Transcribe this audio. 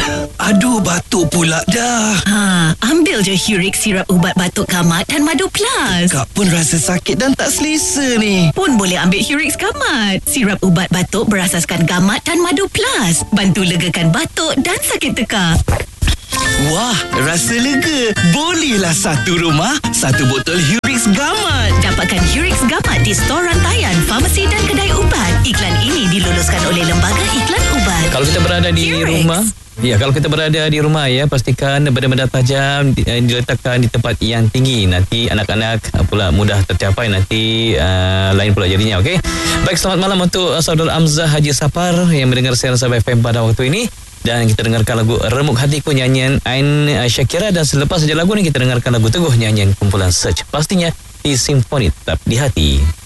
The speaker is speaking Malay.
Aduh, batuk pula dah. Ambil je Hurix sirap ubat batuk Kamat dan Madu Plus. Kak pun rasa sakit dan tak selesa ni. Pun boleh ambil Hurix Kamat. Sirap ubat batuk berasaskan Gamat dan Madu Plus. Bantu legakan batuk dan sakit tekak. Wah, rasa lega. Bolehlah satu rumah, satu botol Hurix Gamat. Dapatkan Hurix Gamat di store rantaian, farmasi dan kedai ubat. Iklan ini diluluskan oleh Lembaga Iklan Ubat. Kalau kita berada di rumah, kalau kita berada di rumah pastikan benda-benda tajam diletakkan di tempat yang tinggi. Nanti anak-anak pula mudah tercapai, nanti lain pula jadinya, okey? Baik, selamat malam untuk saudara Amzah Haji Sapar yang mendengar siaran Sabah FM pada waktu ini. Dan kita dengarkan lagu Remuk Hatiku nyanyian Ain Syakira. Dan selepas saja lagu ni kita dengarkan lagu Teguh nyanyian kumpulan Search. Pastinya di Simfoni Tetap di Hati.